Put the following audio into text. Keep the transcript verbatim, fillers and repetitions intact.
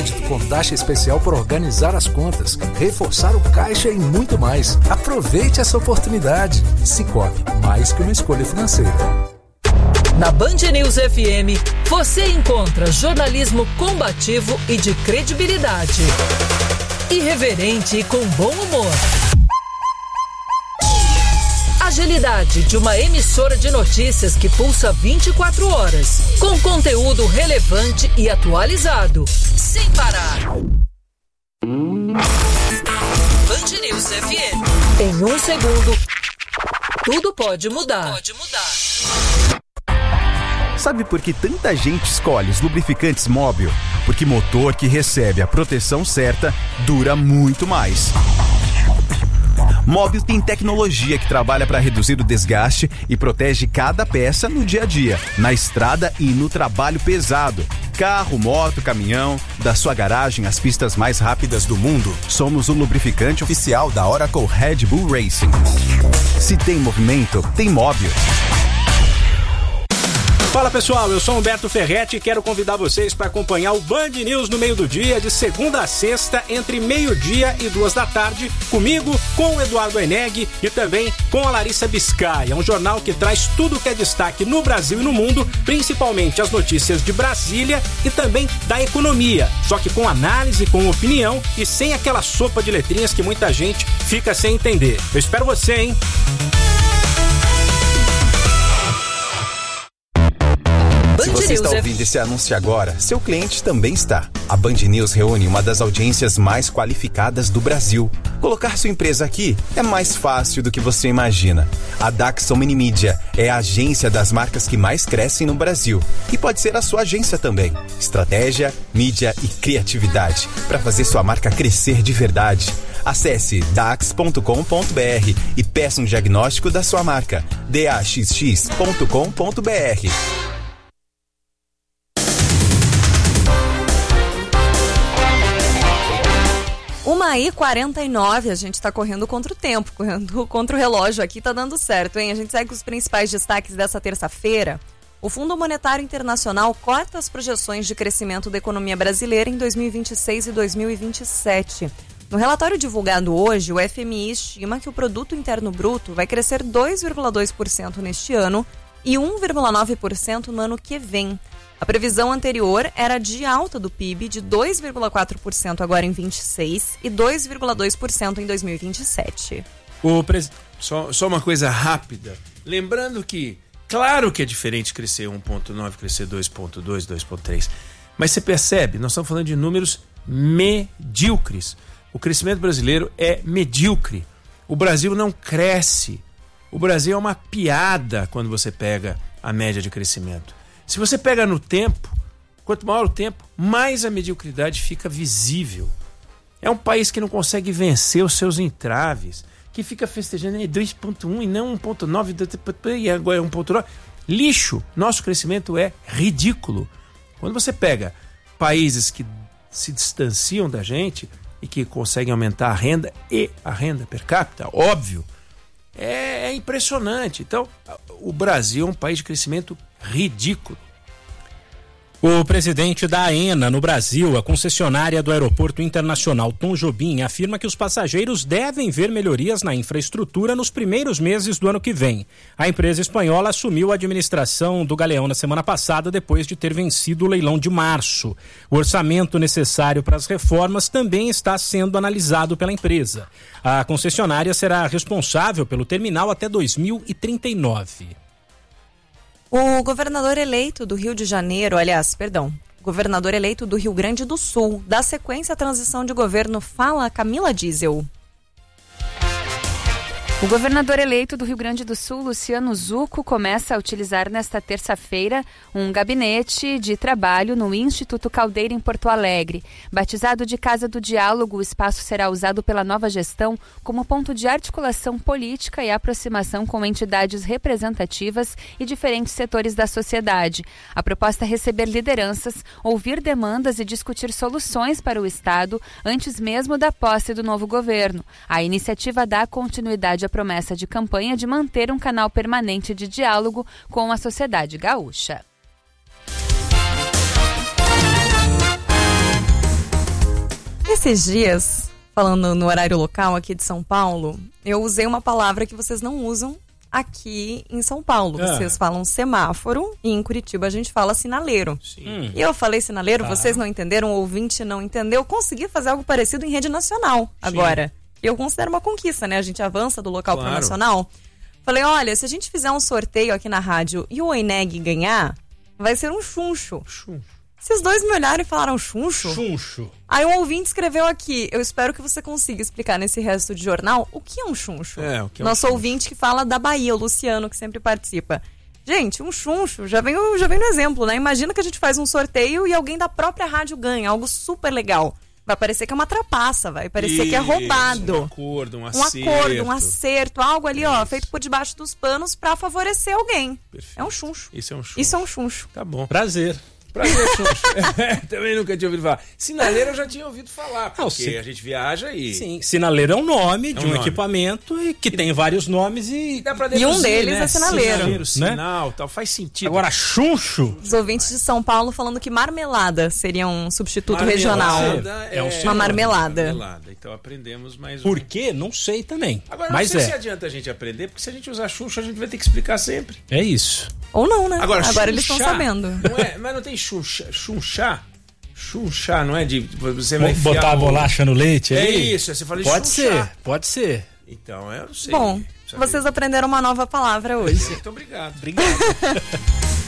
crédito com taxa especial por organizar as contas, reforçar o caixa e muito mais. Aproveite essa oportunidade. Cicobi, mais que uma escolha financeira. Na Band News F M, você encontra jornalismo combativo e de credibilidade. Irreverente e com bom humor. Agilidade de uma emissora de notícias que pulsa vinte e quatro horas, com conteúdo relevante e atualizado, sem parar. Band News F M. Em um segundo, tudo pode mudar. Pode mudar. Sabe por que tanta gente escolhe os lubrificantes Móbil? Porque motor que recebe a proteção certa dura muito mais. Móbil tem tecnologia que trabalha para reduzir o desgaste e protege cada peça no dia a dia, na estrada e no trabalho pesado. Carro, moto, caminhão, da sua garagem às pistas mais rápidas do mundo, somos o lubrificante oficial da Oracle Red Bull Racing. Se tem movimento, tem Móbil. Fala pessoal, eu sou Humberto Ferretti e quero convidar vocês para acompanhar o Band News no meio do dia, de segunda a sexta, entre meio-dia e duas da tarde, comigo, com o Eduardo Eneg e também com a Larissa Biscay. É um jornal que traz tudo que é destaque no Brasil e no mundo, principalmente as notícias de Brasília e também da economia, só que com análise, com opinião e sem aquela sopa de letrinhas que muita gente fica sem entender. Eu espero você, hein? Se você está ouvindo esse anúncio agora, seu cliente também está. A Band News reúne uma das audiências mais qualificadas do Brasil. Colocar sua empresa aqui é mais fácil do que você imagina. A Daxon Minimídia é a agência das marcas que mais crescem no Brasil. E pode ser a sua agência também. Estratégia, mídia e criatividade para fazer sua marca crescer de verdade. Acesse dax ponto com ponto b r e peça um diagnóstico da sua marca. d a x x ponto com ponto b r. uma e quarenta e nove, a gente tá correndo contra o tempo, correndo contra o relógio aqui, tá dando certo, hein? A gente segue com os principais destaques dessa terça-feira. O Fundo Monetário Internacional corta as projeções de crescimento da economia brasileira em dois mil e vinte e seis e dois mil e vinte e sete. No relatório divulgado hoje, o F M I estima que o Produto Interno Bruto vai crescer dois vírgula dois por cento neste ano e um vírgula nove por cento no ano que vem. A previsão anterior era de alta do P I B de dois vírgula quatro por cento agora em vinte e seis e dois vírgula dois por cento em dois mil e vinte e sete. O pres... só, só uma coisa rápida. Lembrando que, claro que é diferente crescer um vírgula nove, crescer dois vírgula dois, dois vírgula três. Mas você percebe, nós estamos falando de números medíocres. O crescimento brasileiro é medíocre. O Brasil não cresce. O Brasil é uma piada quando você pega a média de crescimento. Se você pega no tempo, quanto maior o tempo, mais a mediocridade fica visível. É um país que não consegue vencer os seus entraves, que fica festejando dois vírgula um e não um vírgula nove, e agora é um vírgula nove. Lixo! Nosso crescimento é ridículo. Quando você pega países que se distanciam da gente e que conseguem aumentar a renda e a renda per capita, óbvio, é, é impressionante. Então, o Brasil é um país de crescimento ridículo. O presidente da AENA no Brasil, a concessionária do Aeroporto Internacional Tom Jobim, afirma que os passageiros devem ver melhorias na infraestrutura nos primeiros meses do ano que vem. A empresa espanhola assumiu a administração do Galeão na semana passada, depois de ter vencido o leilão de março. O orçamento necessário para as reformas também está sendo analisado pela empresa. A concessionária será responsável pelo terminal até dois mil e trinta e nove. O governador eleito do Rio de Janeiro, aliás, perdão, governador eleito do Rio Grande do Sul, dá sequência à transição de governo. Fala Camila Diesel. O governador eleito do Rio Grande do Sul, Luciano Zucco, começa a utilizar nesta terça-feira um gabinete de trabalho no Instituto Caldeira, em Porto Alegre. Batizado de Casa do Diálogo, o espaço será usado pela nova gestão como ponto de articulação política e aproximação com entidades representativas e diferentes setores da sociedade. A proposta é receber lideranças, ouvir demandas e discutir soluções para o Estado antes mesmo da posse do novo governo. A iniciativa dá continuidade à promessa de campanha de manter um canal permanente de diálogo com a sociedade gaúcha. Esses dias, falando no horário local aqui de São Paulo, eu usei uma palavra que vocês não usam aqui em São Paulo. Ah. Vocês falam semáforo e em Curitiba a gente fala sinaleiro. Sim. E eu falei sinaleiro, ah. vocês não entenderam, o ouvinte não entendeu. Eu consegui fazer algo parecido em rede nacional. Sim. Agora. E eu considero uma conquista, né? A gente avança do local claro. Pro nacional. Falei, olha, se a gente fizer um sorteio aqui na rádio e o Oineg ganhar, vai ser um chuncho. Chuncho. Esses dois me olharam e falaram chuncho? Chuncho. Aí um ouvinte escreveu aqui, eu espero que você consiga explicar nesse resto de jornal o que é um chuncho. É, o que é Nosso um ouvinte que fala da Bahia, o Luciano, que sempre participa. Gente, um chuncho, já vem, já vem no exemplo, né? Imagina que a gente faz um sorteio e alguém da própria rádio ganha, algo super legal. Vai parecer que é uma trapaça, vai parecer Isso, que é roubado. Um acordo, um um acerto. Um acordo, um acerto, algo ali, Isso. ó, feito por debaixo dos panos pra favorecer alguém. Perfeito. É um chuncho. Isso é um chuncho. Isso é um chuncho. Tá bom. Prazer. Prazer, chuncho. Também nunca tinha ouvido falar. Sinaleiro eu já tinha ouvido falar, porque Não, sim. a gente viaja e... Sim, sinaleiro é um nome é um de um nome. equipamento e que e... tem vários nomes e... Dá pra deduzir, e um deles né? é sinaleiro. Sinaleiro, sinal, né? Tal, faz sentido. Agora, chuncho... Os ouvintes de São Paulo falando que marmelada seria um substituto regional. É, é um uma marmelada. marmelada. Então aprendemos mais Por um. quê? Não sei também. Agora, mas não sei é. se adianta a gente aprender, porque se a gente usar chuncho, a gente vai ter que explicar sempre. É isso. Ou não, né? Agora, Agora eles estão sabendo. Não é, mas não tem chuncha. Chunchar? Chunchar, não é de... Você vai botar a bolacha no leite? É aí? isso, você fala de Pode chunchar. ser, pode ser. Então, eu não sei. Bom, vocês aprenderam uma nova palavra hoje. Muito obrigado. Obrigado.